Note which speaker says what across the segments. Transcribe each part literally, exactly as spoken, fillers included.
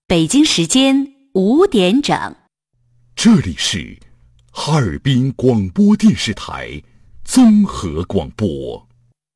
Speaker 1: 北京时间五点整，
Speaker 2: 这里是哈尔滨广播电视台综合广播。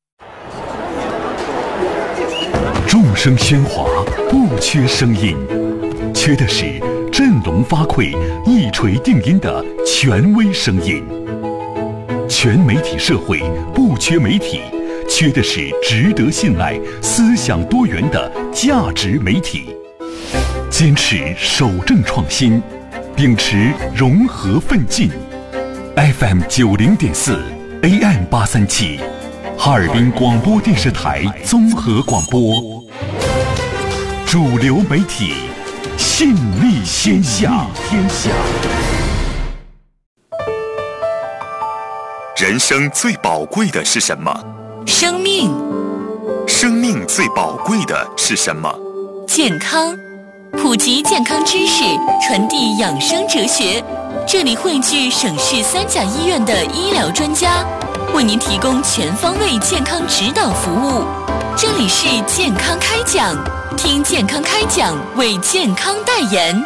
Speaker 2: 众声喧哗，不缺声音，缺的是振聋发聩、一锤定音的权威声音。全媒体社会不缺媒体，缺的是值得信赖、思想多元的价值媒体。坚持守正创新，秉持融合奋进。F M 九零点四 A M 八三七，哈尔滨广播电视台综合广播，主流媒体，信力天下。天下。人生最宝贵的是什么？
Speaker 3: 生命。
Speaker 2: 生命最宝贵的是什么？
Speaker 3: 健康。普及健康知识，传递养生哲学。这里汇聚省市三甲医院的医疗专家，为您提供全方位健康指导服务。这里是健康开讲，听健康开讲，为健康代言。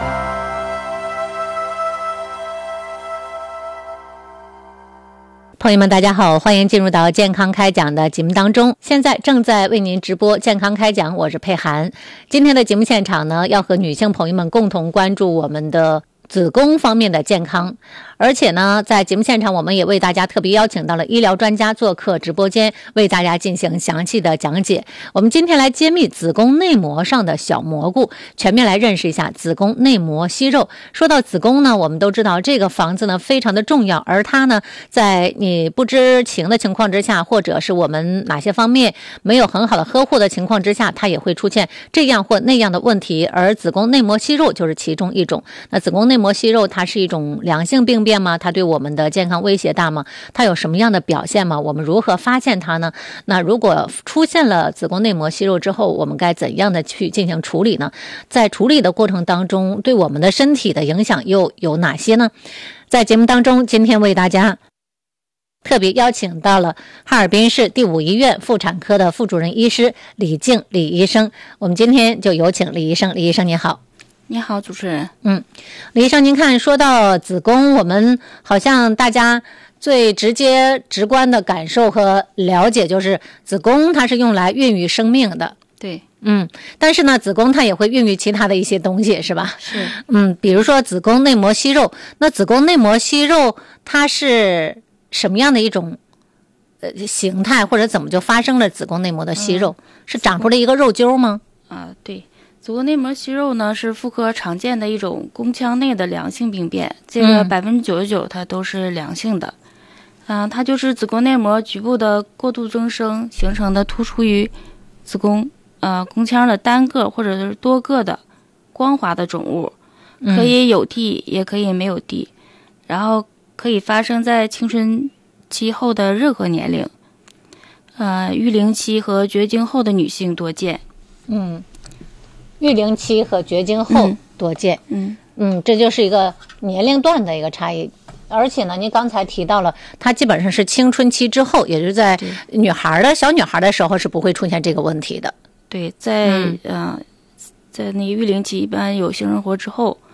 Speaker 4: 朋友们大家好，欢迎进入到健康开讲的节目当中，现在正在为您直播健康开讲，我是佩涵。今天的节目现场呢，要和女性朋友们共同关注我们的子宫方面的健康，而且呢，在节目现场我们也为大家特别邀请到了医疗专家做客直播间，为大家进行详细的讲解。我们今天来揭秘子宫内膜上的小蘑菇，全面来认识一下子宫内膜息肉。说到子宫呢，我们都知道这个房子呢非常的重要，而它呢在你不知情的情况之下，或者是我们哪些方面没有很好的呵护的情况之下，它也会出现这样或那样的问题，而子宫内膜息肉就是其中一种。那子宫内膜息肉它是一种良性病变吗？它对我们的健康威胁大吗？它有什么样的表现吗？我们如何发现它呢？那如果出现了子宫内膜息肉之后，我们该怎样的去进行处理呢？在处理的过程当中，对我们的身体的影响又有哪些呢？在节目当中，今天为大家特别邀请到了哈尔滨市第五医院妇产科的副主任医师李静李医生，我们今天就有请李医生。李医生你好。
Speaker 5: 你好，主持人。
Speaker 4: 嗯，李医生，您看，说到子宫，我们好像大家最直接、直观的感受和了解就是子宫它是用来孕育生命的。
Speaker 5: 对，
Speaker 4: 嗯，但是呢，子宫它也会孕育其他的一些东西，是吧？
Speaker 5: 是。
Speaker 4: 嗯，比如说子宫内膜息肉，那子宫内膜息肉它是什么样的一种呃形态，或者怎么就发生了子宫内膜的息肉？嗯、是长出了一个肉揪吗？
Speaker 5: 啊，对。子宫内膜息肉呢是妇科常见的一种宫腔内的良性病变，这个百分之九十九它都是良性的。嗯、呃，它就是子宫内膜局部的过度增生形成的突出于子宫呃宫腔的单个或者是多个的光滑的肿物，可以有蒂也可以没有蒂，然后可以发生在青春期后的任何年龄，呃育龄期和绝经后的女性多见。
Speaker 4: 嗯。育龄期和绝经后多见，
Speaker 5: 嗯
Speaker 4: 嗯, 嗯，这就是一个年龄段的一个差异。而且呢，您刚才提到了，它基本上是青春期之后，也就是在女孩的小女孩的时候是不会出现这个问题的。
Speaker 5: 对，在嗯、呃，在那个育龄期一般有性生活之后，